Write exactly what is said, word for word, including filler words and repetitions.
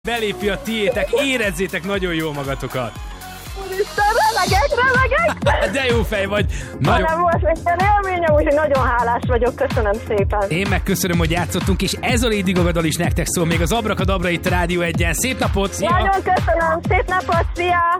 Belépj a tiétek, érezzétek nagyon jól magatokat. Úristen, remegek, remegek! De jó fej vagy. Nagyon... Nem volt egy ilyen élményem, úgyhogy nagyon hálás vagyok, köszönöm szépen. Én meg köszönöm, hogy játszottunk, és ez a Lady Gaga dal is nektek szól, még az Abrakadabra itt a Rádió egyen. Szép napot, szia! Nagyon köszönöm, szép napot, szia!